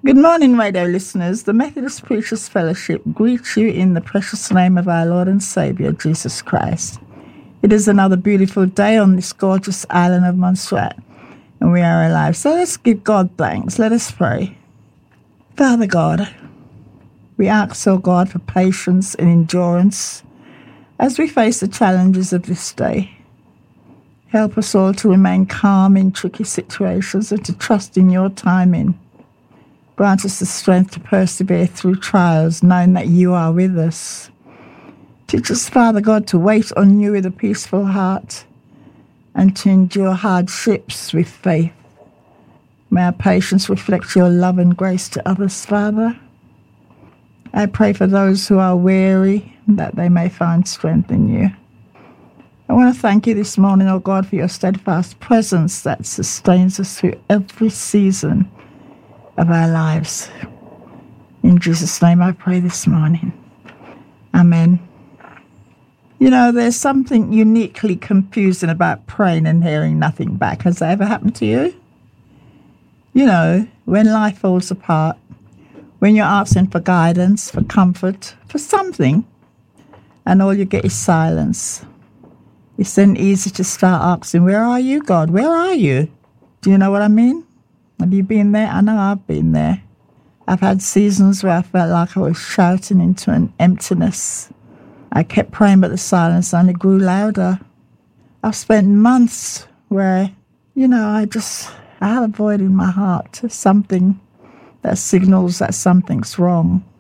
Good morning, radio listeners. The Methodist Preachers Fellowship greets you in the precious name of our Lord and Saviour, Jesus Christ. It is another beautiful day on this gorgeous island of Montserrat, and we are alive. So let's give God thanks. Let us pray. Father God, we ask, O God, for patience and endurance as we face the challenges of this day. Help us all to remain calm in tricky situations and to trust in your timing. Grant us the strength to persevere through trials, knowing that you are with us. Teach us, Father God, to wait on you with a peaceful heart and to endure hardships with faith. May our patience reflect your love and grace to others, Father. I pray for those who are weary, that they may find strength in you. I want to thank you this morning, O God, for your steadfast presence that sustains us through every season of our lives. In Jesus' name I pray this morning. Amen. You know, there's something uniquely confusing about praying and hearing nothing back. Has that ever happened to you? You know, when life falls apart, when you're asking for guidance, for comfort, for something, and all you get is silence. It's then easy to start asking, where are you, God? Where are you? Do you know what I mean? Have you been there? I know I've been there. I've had seasons where I felt like I was shouting into an emptiness. I kept praying, but the silence only grew louder. I've spent months where, I have a void in my heart, something that signals that something's wrong.